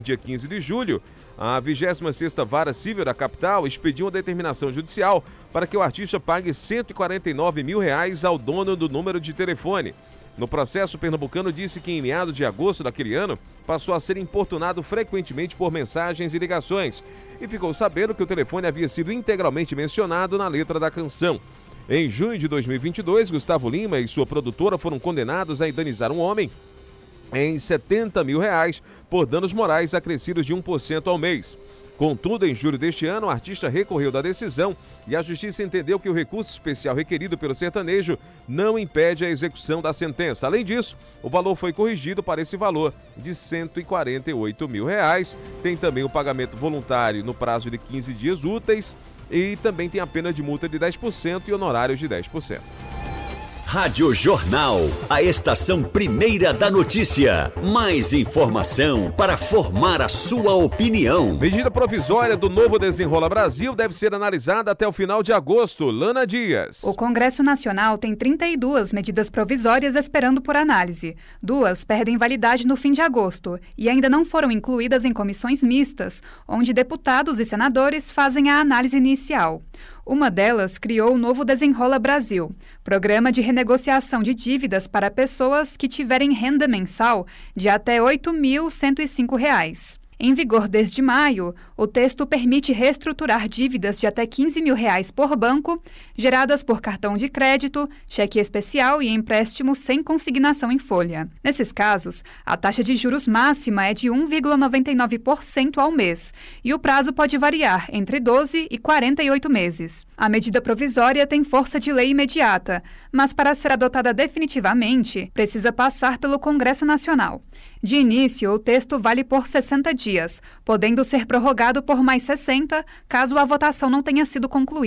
Dia 15 de julho, a 26ª Vara Civil da capital expediu uma determinação judicial para que o artista pague R$ 149 mil ao dono do número de telefone. No processo, o pernambucano disse que em meados de agosto daquele ano, passou a ser importunado frequentemente por mensagens e ligações e ficou sabendo que o telefone havia sido integralmente mencionado na letra da canção. Em junho de 2022, Gustavo Lima e sua produtora foram condenados a indenizar um homem em R$ 70 mil por danos morais acrescidos de 1% ao mês. Contudo, em julho deste ano, o artista recorreu da decisão e a justiça entendeu que o recurso especial requerido pelo sertanejo não impede a execução da sentença. Além disso, o valor foi corrigido para esse valor de R$ 148 mil. Tem também o pagamento voluntário no prazo de 15 dias úteis e também tem a pena de multa de 10% e honorários de 10%. Rádio Jornal, a estação primeira da notícia. Mais informação para formar a sua opinião. Medida provisória do novo Desenrola Brasil deve ser analisada até o final de agosto. Lana Dias. O Congresso Nacional tem 32 medidas provisórias esperando por análise. 2 perdem validade no fim de agosto e ainda não foram incluídas em comissões mistas, onde deputados e senadores fazem a análise inicial. Uma delas criou o novo Desenrola Brasil, programa de renegociação de dívidas para pessoas que tiverem renda mensal de até R$ 8.105. Em vigor desde maio, o texto permite reestruturar dívidas de até R$ 15 mil por banco, geradas por cartão de crédito, cheque especial e empréstimo sem consignação em folha. Nesses casos, a taxa de juros máxima é de 1,99% ao mês e o prazo pode variar entre 12 e 48 meses. A medida provisória tem força de lei imediata, mas para ser adotada definitivamente, precisa passar pelo Congresso Nacional. De início, o texto vale por 60 dias, podendo ser prorrogado por mais 60, caso a votação não tenha sido concluída.